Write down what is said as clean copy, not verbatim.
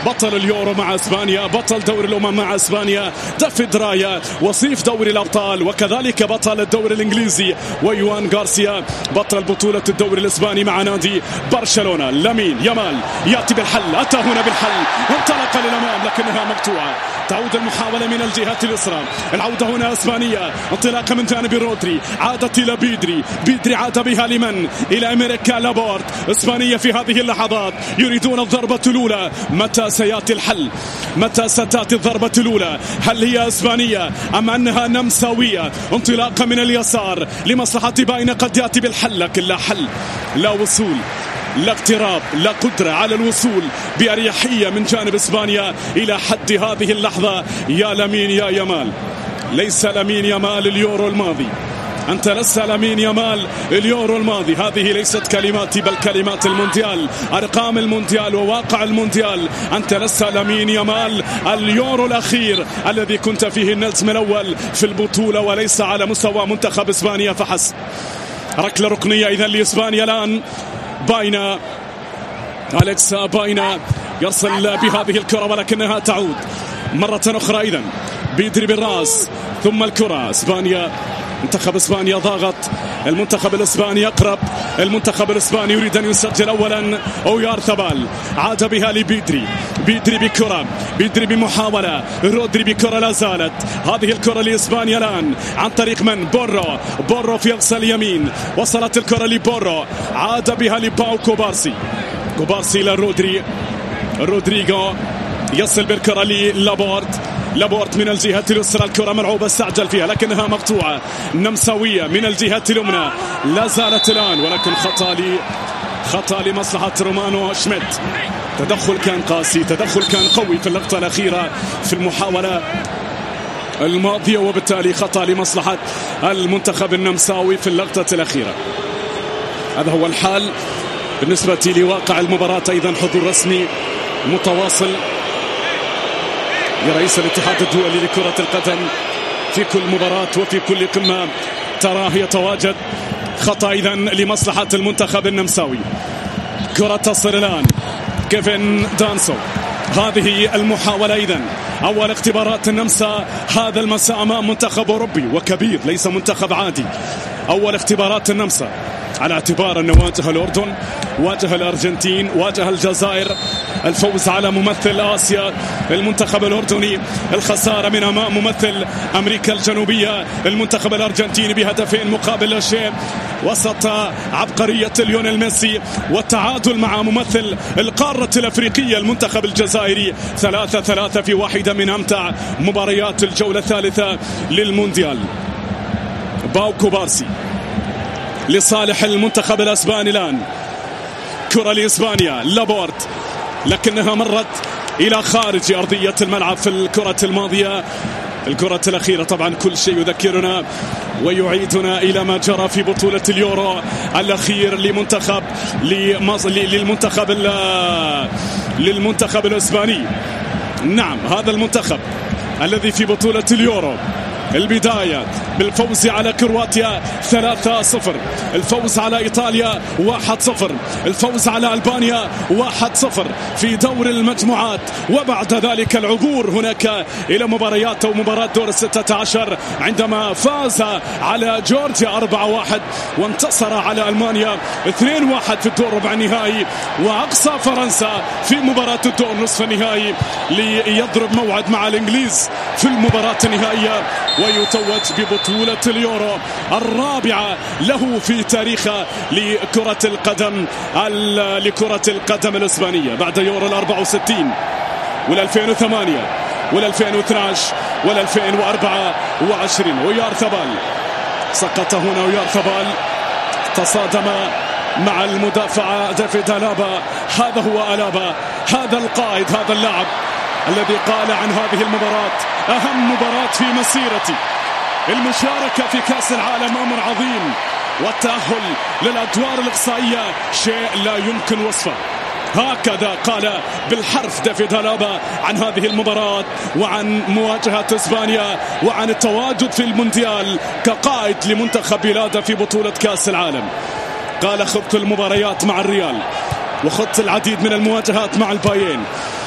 بطل اليورو مع اسبانيا، بطل دوري الامم مع اسبانيا دافيد رايا، وصيف دوري الابطال وكذلك بطل الدوري الانجليزي، ويوان غارسيا بطل بطولة الدوري الاسباني مع نادي برشلونة. لامين يامال ياتي بالحل، اتى هنا بالحل وانطلق للامام لكنها مقطوعة. تعود المحاولة من الجهة اليسرى، العودة هنا اسبانية، انطلاقة من جانب رودري، عادت الى بيدري عاد بها لمن؟ الى امريكا لابورت. اسبانية في هذه اللحظات يريدون الضربة الاولى، متى سياتي الحل؟ متى ستاتي الضربة الاولى؟ هل هي اسبانية ام انها نمساوية؟ انطلاقة من اليسار لمصلحة باين، قد ياتي بالحل لكن لا حل، لا وصول، لا اقتراب، لا قدرة على الوصول بأريحية من جانب اسبانيا إلى حد هذه اللحظة. يا لامين يا يامال، ليس لامين يامال اليورو الماضي، أنت لست لامين يامال اليورو الماضي. هذه ليست كلماتي بل كلمات المونديال، أرقام المونديال وواقع المونديال. أنت لست لامين يامال اليورو الأخير الذي كنت فيه النجم الأول في البطولة، وليس على مستوى منتخب إسبانيا فحسب. ركلة ركنية إذن لإسبانيا الآن. باينا، أليكس باينا يرسل بهذه الكرة ولكنها تعود مرة أخرى. إذن بيدري بالراس ثم الكرة. إسبانيا، منتخب إسبانيا ضاغط، المنتخب الإسباني يقرب، المنتخب الإسباني يريد أن يسجل أولا. أويارثبال عاد بها لبيدري، بيدري بكرة، بيدري بمحاولة، رودري بكرة لا زالت هذه الكرة لإسبانيا الآن عن طريق من؟ بورو في أقصى اليمين، وصلت الكرة لبورو، عاد بها لباو كوبارسي إلى رودريغو يصل بالكرة لابورت من الجهة اليسرى، الكرة ملعوبة استعجل فيها لكنها مقطوعة. نمساوية من الجهة اليمنى لا زالت الآن، ولكن خطأ لمصلحة رومانو شميت. تدخل كان قاسي، تدخل كان قوي في اللقطة الأخيرة في المحاولة الماضية، وبالتالي خطأ لمصلحة المنتخب النمساوي في اللقطة الأخيرة. هذا هو الحال بالنسبة لواقع المباراة. أيضا حضور رسمي متواصل لرئيس الاتحاد الدولي لكرة القدم في كل مباراة وفي كل قمة تراه يتواجد. خطأ إذن لمصلحة المنتخب النمساوي. كرة تصل الآن كيفن دانسو. هذه المحاولة إذن أول اختبارات النمسا هذا المساء أمام منتخب أوروبي وكبير، ليس منتخب عادي. أول اختبارات النمسا على اعتبار أنه واجه الأردن، واجه الأرجنتين، واجه الجزائر. الفوز على ممثل آسيا المنتخب الأردني، الخسارة من أمام ممثل أمريكا الجنوبية المنتخب الأرجنتيني بهدفين مقابل لا شيء، وسط عبقرية ليونيل ميسي، والتعادل مع ممثل القارة الأفريقية المنتخب الجزائري 3-3 في واحدة من أمتع مباريات الجولة الثالثة للمونديال. باو كوبارسي لصالح المنتخب الأسباني الآن. كرة لإسبانيا، لابورت، لكنها مرت إلى خارج أرضية الملعب في الكرة الماضية. الكرة الأخيرة طبعا كل شيء يذكرنا ويعيدنا إلى ما جرى في بطولة اليورو الأخير للمنتخب الإسباني. نعم، هذا المنتخب الذي في بطولة اليورو البداية بالفوز على كرواتيا 3-0، الفوز على إيطاليا 1-0، الفوز على ألبانيا 1-0 في دور المجموعات، وبعد ذلك العبور هناك إلى مباريات أو مباراة دور 16 عندما فاز على جورجيا 4-1 وانتصر على ألمانيا 2-1 في الدور ربع النهائي، وأقصى فرنسا في مباراة الدور نصف النهائي ليضرب موعد مع الإنجليز في المباراة النهائية ويتوج ببطولة اليورو الرابعة له في تاريخه لكرة القدم الإسبانية بعد يورو 64 وال2008 وال2012 وال2024. ويارثبال سقط هنا، ويارثبال تصادم مع المدافع دافيد ألابا. هذا هو ألابا، هذا القائد، هذا اللاعب الذي قال عن هذه المباراة أهم مباراة في مسيرتي. المشاركة في كأس العالم أمر عظيم، والتأهل للأدوار الإقصائية شيء لا يمكن وصفه. هكذا قال بالحرف دافيد ألابا عن هذه المباراة وعن مواجهة إسبانيا وعن التواجد في المونديال كقائد لمنتخب بلاده في بطولة كأس العالم. قال: خضت المباريات مع الريال وخضت العديد من المواجهات مع البايرن